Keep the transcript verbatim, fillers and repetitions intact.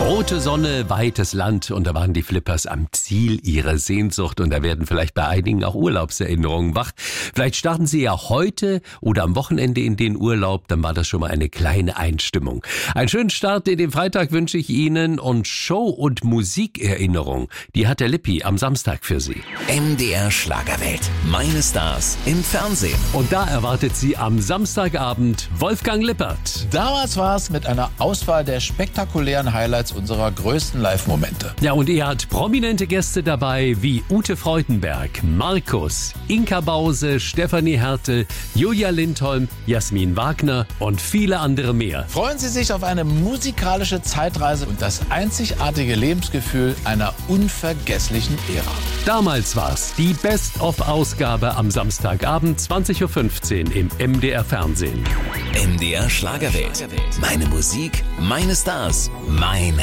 Rote Sonne, weites Land und da waren die Flippers am Ziel ihrer Sehnsucht und da werden vielleicht bei einigen auch Urlaubserinnerungen wach. Vielleicht starten Sie ja heute oder am Wochenende in den Urlaub, dann war das schon mal eine kleine Einstimmung. Einen schönen Start in den Freitag wünsche ich Ihnen und Show- und Musikerinnerung, die hat der Lippi am Samstag für Sie. M D R Schlagerwelt, meine Stars im Fernsehen. Und da erwartet Sie am Samstagabend Wolfgang Lippert. Damals war es mit einer Auswahl der spektakulären Highlights unserer größten Live-Momente. Ja, und er hat prominente Gäste dabei wie Ute Freudenberg, Markus, Inka Bause, Stefanie Hertel, Julia Lindholm, Jasmin Wagner und viele andere mehr. Freuen Sie sich auf eine musikalische Zeitreise und das einzigartige Lebensgefühl einer unvergesslichen Ära. Damals war's die Best-of-Ausgabe am Samstagabend zwanzig Uhr fünfzehn im M D R Fernsehen. M D R Schlagerwelt, meine Musik, meine Stars, mein